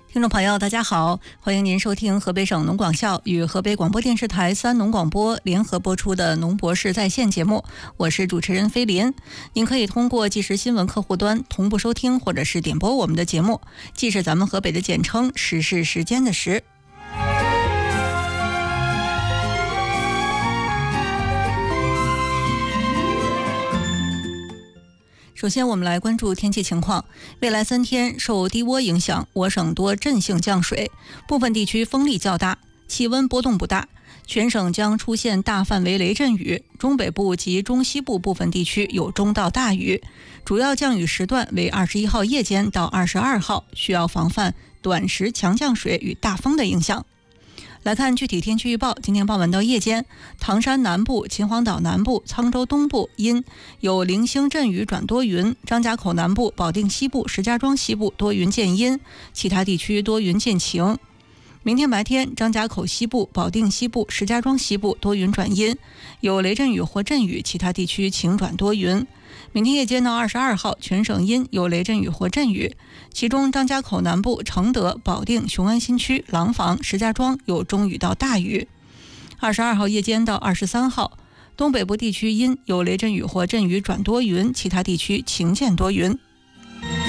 听众朋友大家好，欢迎您收听河北省农广校与河北广播电视台3农广播联合播出的农博士在线节目，我是主持人菲林。您可以通过即时新闻客户端同步收听或者是点播我们的节目，既是咱们河北的简称，时是时间的时。首先我们来关注天气情况。未来3天受低涡影响，我省多阵性降水，部分地区风力较大，气温波动不大，全省将出现大范围雷阵雨，中北部及中西部部分地区有中到大雨，主要降雨时段为21号夜间到22号，需要防范短时强降水与大风的影响。来看具体天气预报。今天傍晚到夜间，唐山南部、秦皇岛南部、沧州东部阴，有零星阵雨转多云；张家口南部、保定西部、石家庄西部多云见阴，其他地区多云见晴。明天白天，张家口西部、保定西部、石家庄西部多云转阴，有雷阵雨或阵雨，其他地区晴转多云。明天夜间到22号，全省阴，有雷阵雨或阵雨，其中张家口南部、承德、保定、雄安新区、廊坊、石家庄有中雨到大雨。22号夜间到23号，东北部地区阴，有雷阵雨或阵雨转多云，其他地区晴见多云。